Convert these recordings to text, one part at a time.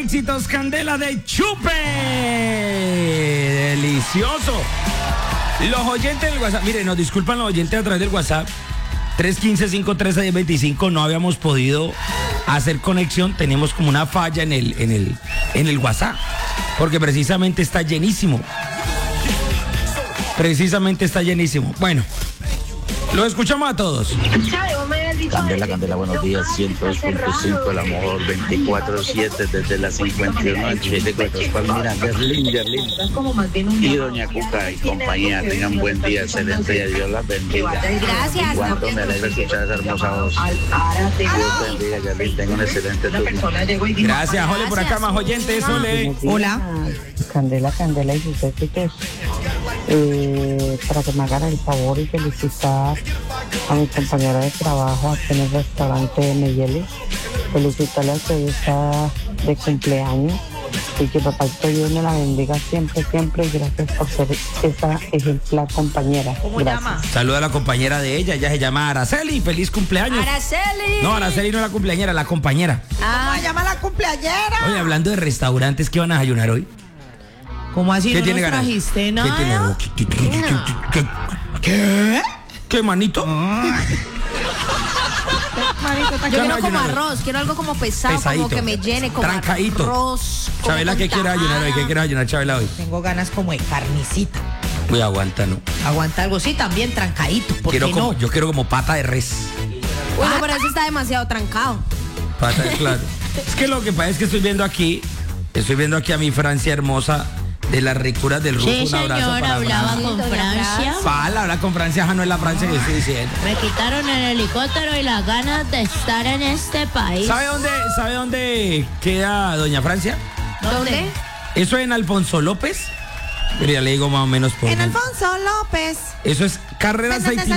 éxitos, Candela de Chupe. Delicioso. Los oyentes del WhatsApp, miren, nos disculpan los oyentes a través del WhatsApp. 315-513-1025, no habíamos podido hacer conexión, tenemos como una falla en el WhatsApp, porque precisamente está llenísimo. Bueno, lo escuchamos a todos. Candela, buenos días, 102.5, el amor, 24/7 desde las 51 al 74, Palmira, Gerlín, y Doña Cuca y compañía, tengan buen día, excelente día, Dios las bendiga. Gracias. Cuánto me alegra escuchar esa hermosa voz. Dios bendiga, Gerlín, tenga un excelente turno. Gracias, Jole, por acá más oyentes, Jole. Hola. Candela y sus éxitos, para que me hagan el favor y felicitar a mi compañera de trabajo aquí en el restaurante de Meyeli, felicitarle que hoy está de cumpleaños y que papá Dios me la bendiga siempre y gracias por ser esa ejemplar compañera. ¿Cómo llama? Saluda a la compañera de ella se llama Araceli, feliz cumpleaños. Araceli. No, Araceli no es la cumpleañera, la compañera. ¿Cómo se llama la cumpleañera? Oye, hablando de restaurantes, ¿qué van a desayunar hoy? ¿Cómo así? ¿Qué ¿No tiene nos ganas? trajiste ¿Qué nada? tiene? ¿Qué? ¿Qué, manito? Yo quiero como arroz, quiero algo como pesado, Pesadito. como que me llene, como Trancadito. arroz. como Chabela, ¿qué con quiere ayunar hoy? tajada. ¿Qué quiere ayunar, Chabela, hoy? Tengo ganas como de carnicita. Uy, aguanta, ¿no? Aguanta algo, sí, también trancadito. ¿Por qué no? Yo quiero como pata de res. Bueno, pero eso está demasiado trancado. Pata de claro. Es que lo que pasa es que estoy viendo aquí a mi Francia hermosa de las ricuras del Rufo. Sí, Un abrazo señor, para hablaba Francia. con Francia. Fala, habla con Francia, no es la Francia que estoy diciendo. Me quitaron el helicóptero y las ganas de estar en este país. ¿Sabe dónde queda Doña Francia? ¿Dónde? Eso en Alfonso López. Pero ya le digo más o menos por En dónde. Alfonso López. Eso es carrera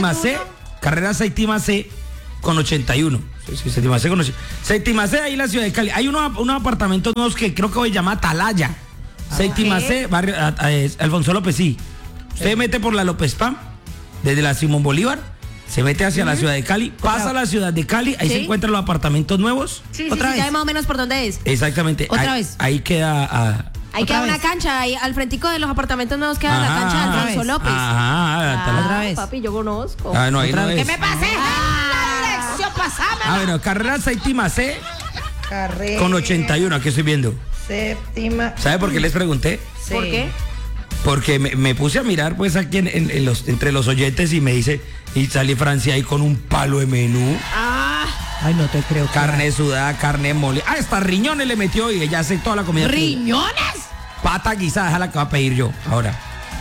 Saitima C con 81. Sí, Saitima C con 81. Saitima C, ahí en la ciudad de Cali. Hay unos apartamentos nuevos que creo que hoy se llama Atalaya. Saitima C, barrio Alfonso López, sí. Usted mete por la López Pam, desde la Simón Bolívar, se mete hacia la ciudad de Cali, pasa a la ciudad de Cali, ahí ¿Sí? se encuentran los apartamentos nuevos. Sí, ¿Otra vez? ¿sabe más o menos por dónde es? Exactamente. ¿Otra ahí, vez? Ahí queda. Ahí ¿Otra queda vez? una cancha, ahí al frentico de los apartamentos nuevos queda la cancha de otra Alfonso vez. López. Ajá, Otra vez. Papi, yo conozco. no, ahí no ¿Qué es. me pasé? La dirección, pasame. Bueno, carrera Saitima C Carrera. con 81, aquí estoy viendo. Séptima. ¿Sabe por qué les pregunté? Sí. ¿Por qué? Porque me puse a mirar pues aquí entre los oyentes y me dice, y sale Francia ahí con un palo de menú, Ay, no te creo. carne sudada, carne molida, hasta riñones le metió y ella hace toda la comida. ¿Riñones? Pata guisada, esa es la que va a pedir yo ahora.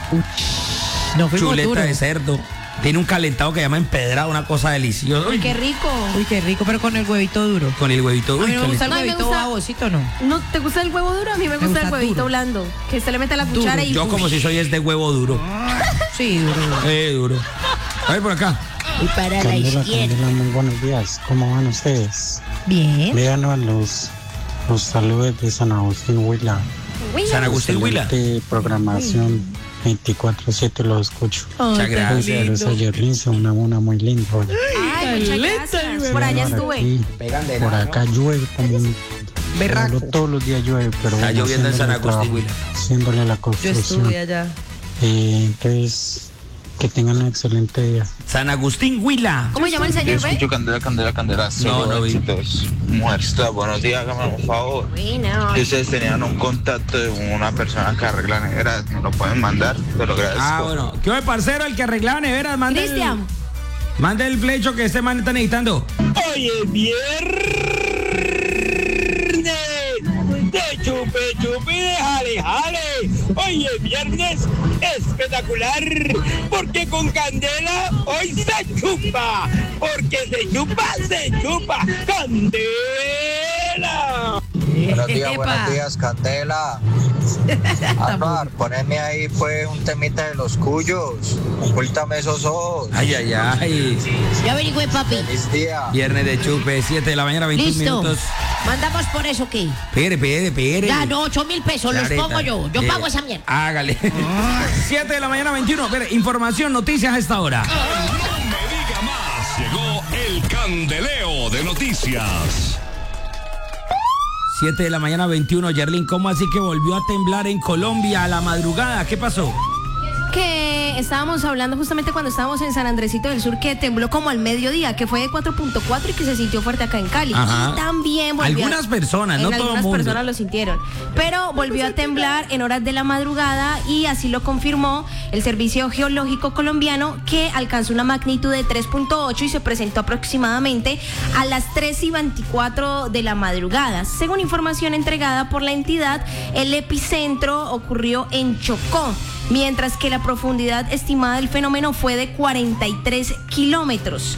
No fuimos Chuleta duros. de cerdo, tiene un calentado que llama empedrado, una cosa deliciosa. Uy, qué rico. Uy, qué rico, pero con el huevito duro. Con el huevito. A Uy, mí no me gusta calentado. el No, a mí me huevito gusta- babosito, ¿no? ¿No te gusta el huevo duro? A mí me gusta el gusta huevito duro. blando. Que usted le mete la cuchara y... Yo como si soy de huevo duro. Sí, duro. Duro. A ver por acá. Y para la izquierda. muy buenos días, ¿cómo van ustedes? Bien. Véanos los saludos de San Agustín Huila. San Agustín Huila. Excelente programación, 24/7 los escucho. Muchas gracias. Gracias, Yerlin, una muy linda. Oye. Ay, muchas gracias. Por allá estuve. Aquí, por acá llueve como un Berraco. todos los días llueve, pero Está bueno, lloviendo en San haciéndole Agustín, el trabajo, Huila. haciéndole la Yo construcción. estuve allá. Entonces, que tengan un excelente día. San Agustín Huila. ¿Cómo se llama el Yo señor, ve? escucho Candela, solo no vi. éxitos. Muerta, buenos días, hágame un favor. Bueno. Si ustedes tenían un contacto de una persona que arregla neveras, me lo pueden mandar, te lo agradezco. Ah, bueno. ¿Qué hoy, parcero? El que arregla neveras, mande Cristian. mande el flecho que este man está necesitando. Hoy es viernes de chupe y de jale. Hoy es viernes espectacular porque con Candela hoy se chupa. Porque se chupa. Candela. Buenos días, Candela. Álvaro, poneme ahí pues un temita de los cuyos. Ocultame esos ojos. Ay. Ya averigüé, papi. Feliz día. Viernes de chupe, 7 de la mañana, 21 Listo. minutos. ¿Mandamos por eso qué? Pere. Ya, no, 8.000 pesos, los Clareta. pongo yo. Yo pago esa mierda. Hágale. 7 de la mañana, 21. Espere, información, noticias a esta hora. No me diga más. Llegó el candeleo de noticias. 7 de la mañana 21, Yerlin, ¿cómo así que volvió a temblar en Colombia a la madrugada? ¿Qué pasó? Que estábamos hablando justamente cuando estábamos en San Andresito del Sur, que tembló como al mediodía, que fue de 4.4 y que se sintió fuerte acá en Cali. Ajá. Y también volvió Algunas personas, no todo el mundo. Algunas personas lo sintieron. Pero volvió a temblar en horas de la madrugada y así lo confirmó el Servicio Geológico Colombiano, que alcanzó una magnitud de 3.8 y se presentó aproximadamente a las 3:24 de la madrugada. Según información entregada por la entidad, el epicentro ocurrió en Chocó, mientras que la profundidad estimada del fenómeno fue de 43 kilómetros.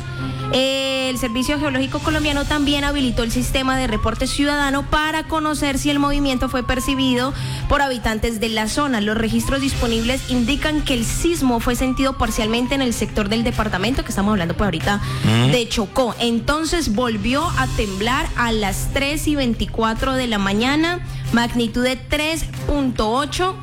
El Servicio Geológico Colombiano también habilitó el sistema de reporte ciudadano para conocer si el movimiento fue percibido por habitantes de la zona. Los registros disponibles indican que el sismo fue sentido parcialmente en el sector del departamento, que estamos hablando pues ahorita de Chocó. Entonces volvió a temblar a las 3:24 de la mañana, magnitud de 3.8.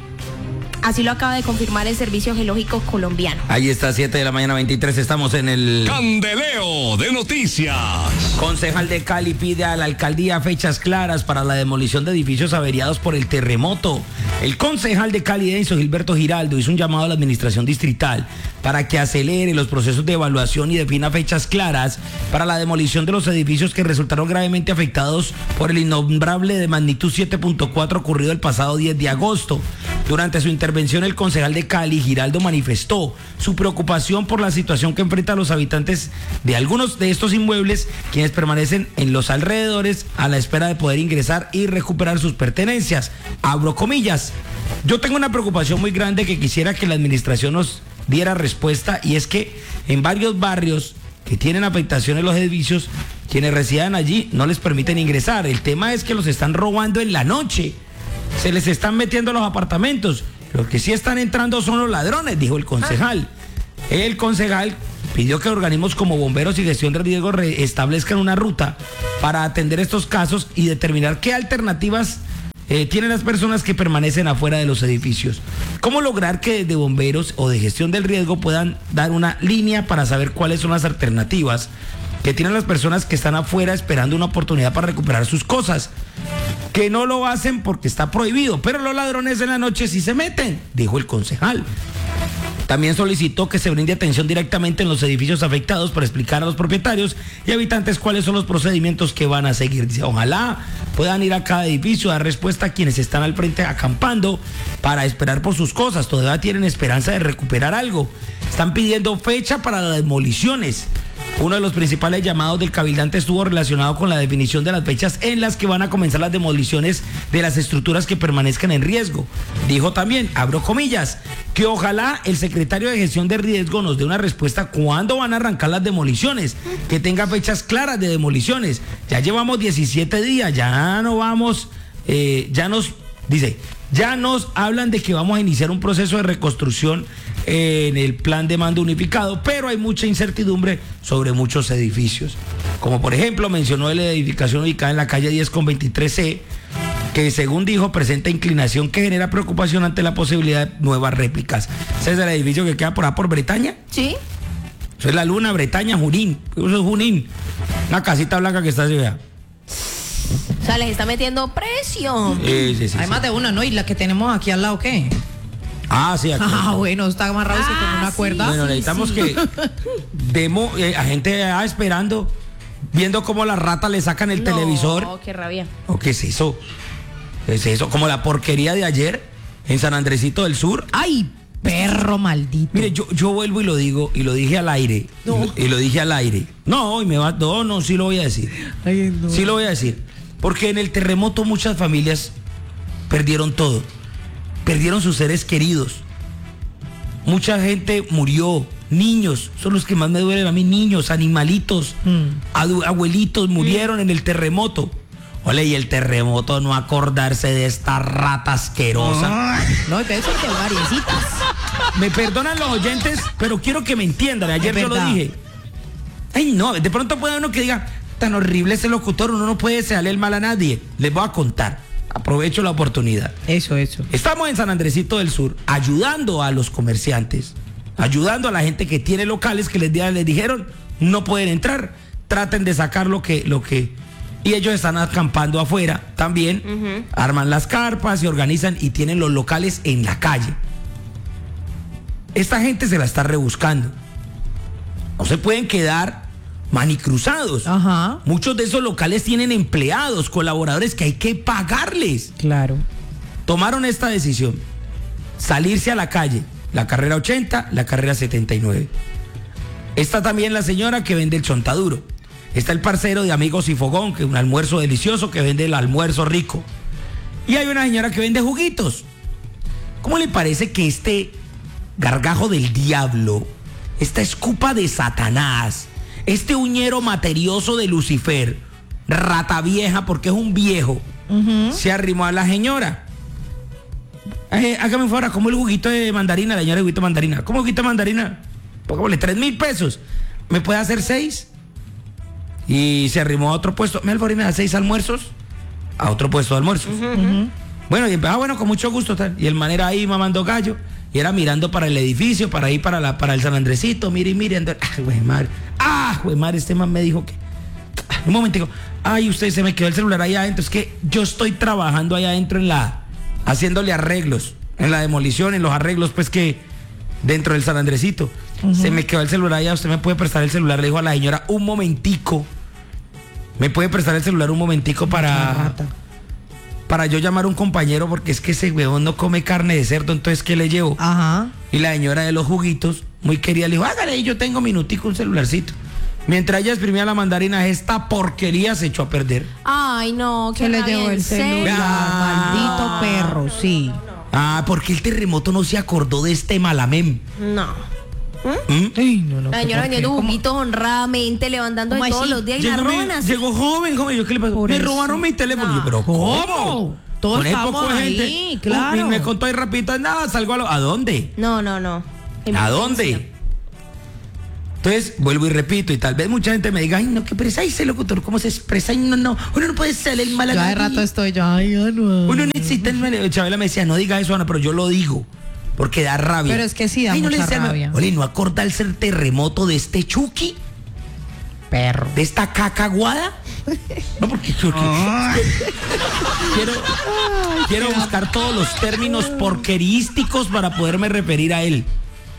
Así lo acaba de confirmar el Servicio Geológico Colombiano. Ahí está, 7 de la mañana 23, estamos en el Candeleo de Noticias. Concejal de Cali pide a la alcaldía fechas claras para la demolición de edificios averiados por el terremoto. El concejal de Cali, Denso Gilberto Giraldo, hizo un llamado a la administración distrital para que acelere los procesos de evaluación y defina fechas claras para la demolición de los edificios que resultaron gravemente afectados por el innombrable de magnitud 7.4 ocurrido el pasado 10 de agosto. Durante su intervención, el concejal de Cali, Giraldo, manifestó su preocupación por la situación que enfrentan los habitantes de algunos de estos inmuebles, quienes permanecen en los alrededores a la espera de poder ingresar y recuperar sus pertenencias. Abro comillas. Yo tengo una preocupación muy grande que quisiera que la administración nos diera respuesta, y es que en varios barrios que tienen afectación en los edificios, quienes residan allí no les permiten ingresar. El tema es que los están robando en la noche. Se les están metiendo a los apartamentos. Los que sí están entrando son los ladrones, dijo el concejal. El concejal pidió que organismos como bomberos y gestión de riesgos establezcan una ruta para atender estos casos y determinar qué alternativas tienen las personas que permanecen afuera de los edificios. ¿Cómo lograr que desde bomberos o de gestión del riesgo puedan dar una línea para saber cuáles son las alternativas que tienen las personas que están afuera esperando una oportunidad para recuperar sus cosas? Que no lo hacen porque está prohibido, pero los ladrones en la noche sí se meten, dijo el concejal. También solicitó que se brinde atención directamente en los edificios afectados para explicar a los propietarios y habitantes cuáles son los procedimientos que van a seguir. Dice, ojalá puedan ir a cada edificio a dar respuesta a quienes están al frente acampando para esperar por sus cosas. Todavía tienen esperanza de recuperar algo. Están pidiendo fecha para las demoliciones. Uno de los principales llamados del cabildante estuvo relacionado con la definición de las fechas en las que van a comenzar las demoliciones de las estructuras que permanezcan en riesgo. Dijo también, abro comillas, que ojalá el secretario de gestión de riesgo nos dé una respuesta cuándo van a arrancar las demoliciones, que tenga fechas claras de demoliciones. Ya llevamos 17 días, ya no vamos, ya nos hablan de que vamos a iniciar un proceso de reconstrucción en el plan de mando unificado, pero hay mucha incertidumbre sobre muchos edificios. Como por ejemplo mencionó la edificación ubicada en la calle 10 con 23C, que según dijo presenta inclinación que genera preocupación ante la posibilidad de nuevas réplicas. ¿Ese es el edificio que queda por acá por Bretaña? Sí. Eso es la Luna, Bretaña, Junín. Eso es Junín. Una casita blanca que está así, vea. O sea, les está metiendo presión. Sí. Hay más de una, ¿no? ¿Y la que tenemos aquí al lado qué? Ah, sí, aquí. Bueno, está amarrado con una cuerda. Bueno, necesitamos que demos a gente esperando, viendo cómo las ratas le sacan el televisor. No, qué rabia. ¿O qué es eso? ¿Qué es eso? Como la porquería de ayer en San Andresito del Sur. ¡Ay, perro maldito! Mire, yo vuelvo y lo digo, y lo dije al aire. No. Y lo dije al aire. No, y me va. No, sí lo voy a decir. Ay, no. Sí lo voy a decir. Porque en el terremoto muchas familias perdieron todo. Perdieron sus seres queridos. Mucha gente murió. Niños, son los que más me duelen a mí. Niños, animalitos, abuelitos murieron en el terremoto. Ole, y el terremoto no acordarse de esta rata asquerosa. No, de eso que variecitas. Me perdonan los oyentes, pero quiero que me entiendan. Ayer yo lo dije. Ay, no, de pronto puede uno que diga, tan horrible ese locutor, uno no puede desearle el mal a nadie. Les voy a contar. Aprovecho la oportunidad. Eso. Estamos en San Andresito del Sur ayudando a los comerciantes, ayudando a la gente que tiene locales que les dijeron no pueden entrar. Traten de sacar lo que Y ellos están acampando afuera también, arman las carpas, se organizan y tienen los locales en la calle. Esta gente se la está rebuscando. No se pueden quedar manicruzados. Ajá. Muchos de esos locales tienen empleados, colaboradores que hay que pagarles. Claro. Tomaron esta decisión, salirse a la calle, la carrera 80, la carrera 79. Está también la señora que vende el chontaduro. Está el parcero de Amigos y Fogón, que es un almuerzo delicioso, que vende el almuerzo rico. Y hay una señora que vende juguitos. ¿Cómo le parece que este gargajo del diablo, esta escupa de Satanás, este uñero materioso de Lucifer, rata vieja porque es un viejo, se arrimó a la señora? Hágame un favor, ¿cómo el juguito de mandarina? La señora de juguito de mandarina. ¿Cómo juguito de mandarina? Póngale 3,000 pesos. ¿Me puede hacer 6? Y se arrimó a otro puesto. ¿Me da 6 almuerzos? A otro puesto de almuerzos. Bueno, y bueno, con mucho gusto. Tal. Y el man era ahí mamando gallo. Y era mirando para el edificio, para ir para el San Andresito. Mire. Güey, madre, este man me dijo que... Un momentico. Ay, usted se me quedó el celular ahí adentro. Es que yo estoy trabajando ahí adentro haciéndole arreglos. En la demolición, en los arreglos, pues que... Dentro del San Andresito. Se me quedó el celular allá. ¿Usted me puede prestar el celular? Le dijo a la señora, un momentico. ¿Me puede prestar el celular un momentico para yo llamar a un compañero? Porque es que ese huevón no come carne de cerdo. Entonces, ¿qué le llevo? Ajá. Y la señora de los juguitos, muy querida, le dijo, hágale, yo tengo minutico un celularcito. Mientras ella exprimía la mandarina, esta porquería se echó a perder. Ay, no, Que le llevó el celular, maldito perro, sí. Porque el terremoto no se acordó de este malamem. No. Ay, no, La señora vendiendo juguitos honradamente, levantando ¿Cómo todos así? los días y la roban así. Llegó joven. Yo, ¿qué le pasó? Me robaron mi teléfono. No. Yo, pero ¿cómo? Todos Con ese estamos poco de ahí, gente. claro. Y me contó ahí rapidito, nada, salgo ¿a dónde? No. ¿A dónde? Entonces, vuelvo y repito, y tal vez mucha gente me diga, ay, no, qué presa, ese locutor, ¿cómo se expresa? Ay, no, uno no puede ser el mal. Yo de rato estoy yo, ay, ya no. Uno necesita, Chabela me decía, no diga eso, Ana, pero yo lo digo, porque da rabia. Pero es que sí da no mucha le decía, rabia. Oye, ¿no acordarse el terremoto de este Chucky? Perro. ¿De esta cacaguada? No, porque Chucky. Quiero buscar todos los términos porquerísticos para poderme referir a él.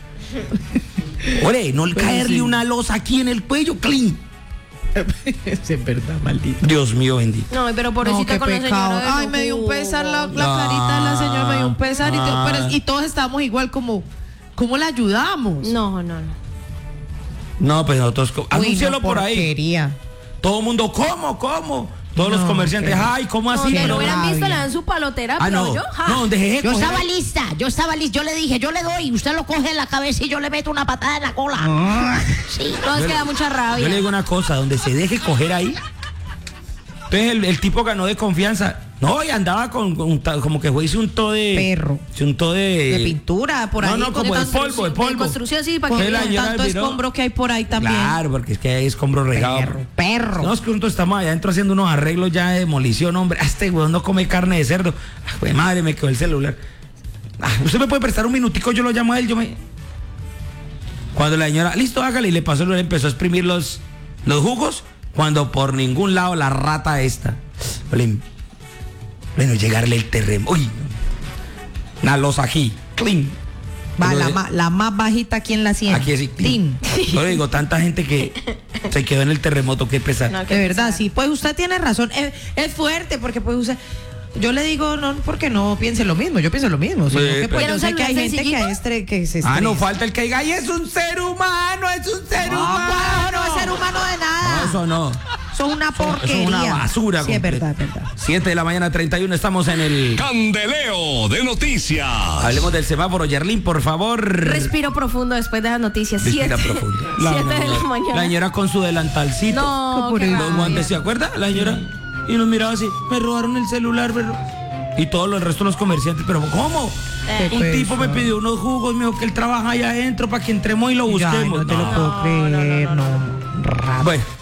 Ore, no caerle una losa aquí en el cuello, clean. Es verdad, maldito. Dios mío bendito. No, pero pobrecita qué con la pecado. señora de los Ay, me dio un jugos. pesar la carita de la señora, me dio un pesar y todos estamos igual como, ¿cómo la ayudamos? No. No, pues nosotros anúncialo por ahí. Porquería. Todo el mundo, ¿cómo? Todos los comerciantes, ay, ¿cómo así? No, Pero- hubieran visto, rabia. le dan su palotera, Ah, pero no, yo, no, deje Yo estaba lista, yo le dije, yo le doy, usted lo coge en la cabeza y yo le meto una patada en la cola. Sí. No, es que da mucha rabia. Yo le digo una cosa, donde se deje coger ahí. Entonces el tipo ganó de confianza. No, y andaba con como que hizo un to de... Perro. Hizo un to de... De pintura, por ahí. No, como de polvo, de polvo. De construcción, sí, para Con que Que la vean. señora tanto miró. escombro que hay por ahí también. Claro, porque es que hay escombro regado. Perro. No, es que nosotros estamos allá adentro haciendo unos arreglos ya de demolición, hombre. Este weón no come carne de cerdo. Ay, güey, madre, me quedó el celular. ¿Usted me puede prestar un minutico? Yo lo llamo a él, Cuando la señora, listo, hágale, y le pasó el celular, empezó a exprimir los jugos, cuando por ningún lado la rata esta. Bueno, llegarle el terremoto. Uy, una losa aquí. Clean. Va, Pero la más bajita aquí en la sien. Aquí así. Tin. Yo le digo, tanta gente que se quedó en el terremoto, qué pesar. No, De verdad, sí. Pues usted tiene razón. Es fuerte porque pues usted... Yo le digo, no, porque no piense lo mismo. Yo pienso lo mismo. Sino que, pues, pero- yo sé que hay ¿Pero un gente que se Ah, no estresa. falta el que diga, ¡ay, es un ser humano! ¡Es un ser humano! No es ser humano de nada. No, eso no. Eso es una porquería. Eso es una basura. Sí, es completa. verdad, es verdad. 7 de la mañana, 31, estamos en el... Candeleo de noticias. Hablemos del semáforo, Yerlin, por favor. Respiro profundo después de las noticias. Respira 7 profundo. 7 de la mañana. La señora con su delantalcito. No, Qué qué pureza. Los rabia. guantes, ¿se acuerda? La señora. Y nos miraba así, me robaron el celular, pero... Y todo el resto de los comerciantes, pero ¿cómo? Un Qué tipo me pidió unos jugos, me dijo que él trabaja allá adentro para que entremos y lo Ya, busquemos. no te lo puedo creer, no. Raro. Bueno,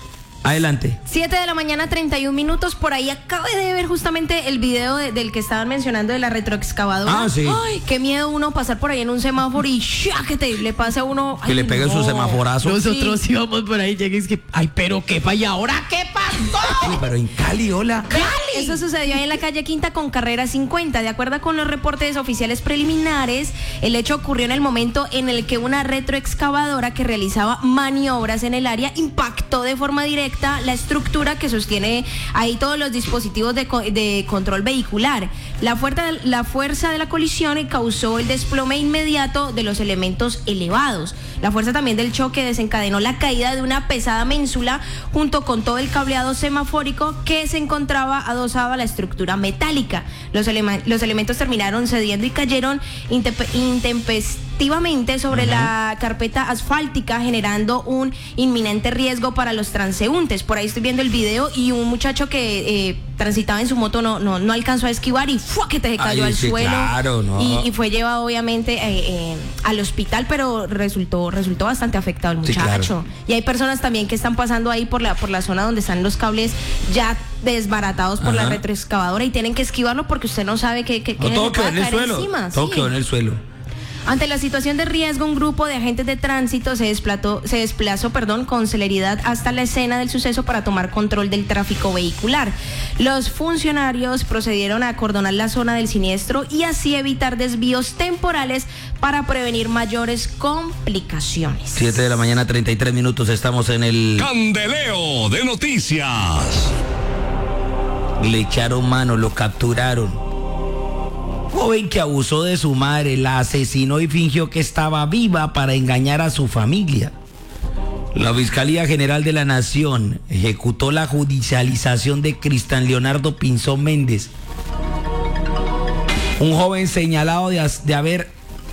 Adelante. 7 de la mañana, 31 minutos. Por ahí acabé de ver justamente el video del que estaban mencionando de la retroexcavadora. Ah, sí. Ay, qué miedo uno pasar por ahí en un semáforo y le pase a uno. Que le pegue su semaforazo. Nosotros íbamos por ahí, llegues que, ay, pero qué pa, ¿y ahora qué pasó? Sí, pero en Cali, hola. Eso sucedió ahí en la calle Quinta con carrera 50. De acuerdo con los reportes oficiales preliminares, el hecho ocurrió en el momento en el que una retroexcavadora que realizaba maniobras en el área impactó de forma directa la estructura que sostiene ahí todos los dispositivos de control vehicular. La fuerza de la colisión causó el desplome inmediato de los elementos elevados. La fuerza también del choque desencadenó la caída de una pesada ménsula junto con todo el cableado semafórico que se encontraba adosado a la estructura metálica. Los elementos terminaron cediendo y cayeron intempestivamente sobre la carpeta asfáltica, generando un inminente riesgo para los transeúntes. Por ahí estoy viendo el video y un muchacho que transitaba en su moto no alcanzó a esquivar y ¡fua! Que te cayó al suelo. Claro, no. Y fue llevado obviamente al hospital, pero resultó bastante afectado el muchacho. Sí, claro. Y hay personas también que están pasando ahí por la zona donde están los cables ya desbaratados por la retroexcavadora y tienen que esquivarlo porque usted no sabe que todo quedó en el suelo. Todo quedó en el suelo. Ante la situación de riesgo, un grupo de agentes de tránsito se desplazó con celeridad hasta la escena del suceso para tomar control del tráfico vehicular. Los funcionarios procedieron a acordonar la zona del siniestro y así evitar desvíos temporales para prevenir mayores complicaciones. 7 de la mañana, 33 minutos, estamos en el Candeleo de Noticias. Le echaron mano, lo capturaron. Joven que abusó de su madre, la asesinó y fingió que estaba viva para engañar a su familia. La Fiscalía General de la Nación ejecutó la judicialización de Cristian Leonardo Pinzón Méndez, un joven señalado de haber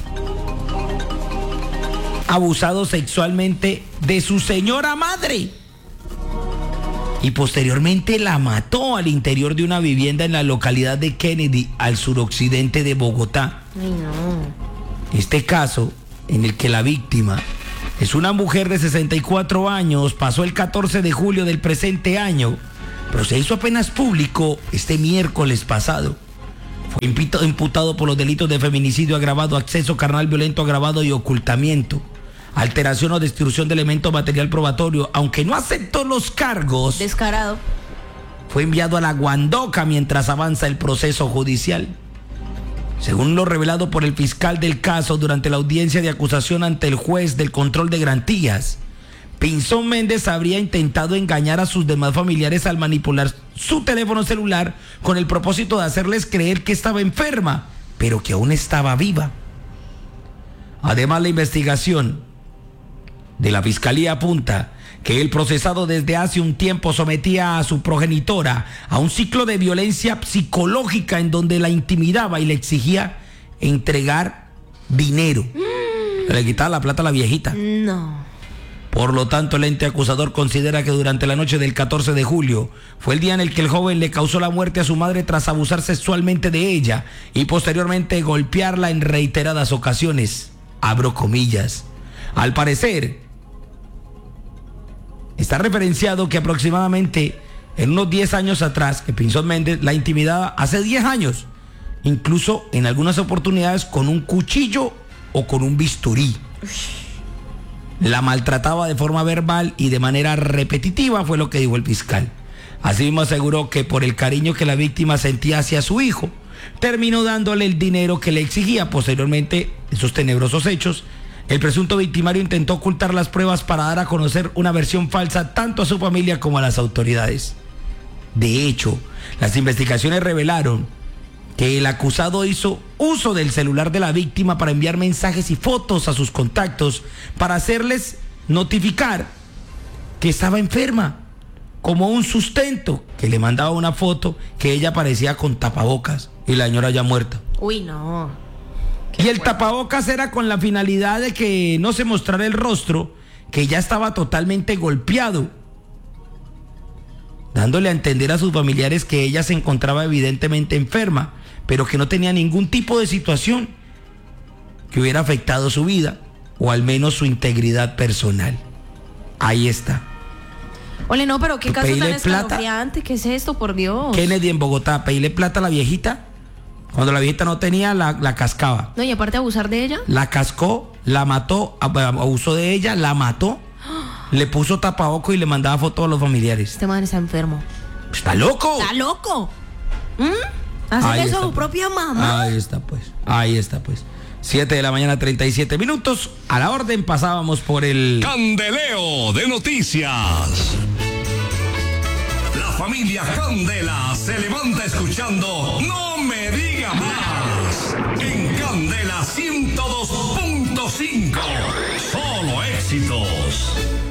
abusado sexualmente de su señora madre y posteriormente la mató al interior de una vivienda en la localidad de Kennedy, al suroccidente de Bogotá. Ay, no. Este caso, en el que la víctima es una mujer de 64 años, pasó el 14 de julio del presente año, pero se hizo apenas público este miércoles pasado. Fue imputado por los delitos de feminicidio agravado, acceso carnal violento agravado y ocultamiento, alteración o destrucción de elemento material probatorio. Aunque no aceptó los cargos, Descarado. fue enviado a la Guandoca mientras avanza el proceso judicial. Según lo revelado por el fiscal del caso durante la audiencia de acusación ante el juez del control de garantías, Pinzón Méndez habría intentado engañar a sus demás familiares al manipular su teléfono celular con el propósito de hacerles creer que estaba enferma, pero que aún estaba viva. Además, la investigación de la Fiscalía apunta que el procesado desde hace un tiempo sometía a su progenitora a un ciclo de violencia psicológica en donde la intimidaba y le exigía entregar dinero. Le quitaba la plata a la viejita. No. Por lo tanto, el ente acusador considera que durante la noche del 14 de julio fue el día en el que el joven le causó la muerte a su madre tras abusar sexualmente de ella y posteriormente golpearla en reiteradas ocasiones. Abro comillas. Al parecer, está referenciado que aproximadamente en unos 10 años atrás, que Pinzón Méndez la intimidaba hace 10 años, incluso en algunas oportunidades con un cuchillo o con un bisturí. La maltrataba de forma verbal y de manera repetitiva, fue lo que dijo el fiscal. Asimismo aseguró que por el cariño que la víctima sentía hacia su hijo, terminó dándole el dinero que le exigía. Posteriormente, esos tenebrosos hechos, el presunto victimario intentó ocultar las pruebas para dar a conocer una versión falsa tanto a su familia como a las autoridades. De hecho, las investigaciones revelaron que el acusado hizo uso del celular de la víctima para enviar mensajes y fotos a sus contactos para hacerles notificar que estaba enferma, como un sustento, que le mandaba una foto que ella aparecía con tapabocas y la señora ya muerta. Uy, no. Y el tapabocas era con la finalidad de que no se mostrara el rostro, que ya estaba totalmente golpeado, dándole a entender a sus familiares que ella se encontraba evidentemente enferma, pero que no tenía ningún tipo de situación que hubiera afectado su vida, o al menos su integridad personal. Ahí está. Ole, no, pero qué caso tan Pedirle plata. escalofriante. ¿Qué es esto, por Dios? Kennedy en Bogotá, pedirle plata a la viejita. Cuando la viejita no tenía, la cascaba. No, y aparte abusar de ella. La cascó, la mató, abusó de ella, la mató, le puso tapabocas y le mandaba fotos a los familiares. Este man está enfermo. ¡Está loco! ¿Está loco? ¿Hacen Ahí eso está, a su pues. propia mamá? Ahí está pues. 7 de la mañana, 37 minutos. A la orden pasábamos por el... Candeleo de noticias. La familia Candela se levanta escuchando No Me Diga Más en Candela 102.5. Solo éxitos.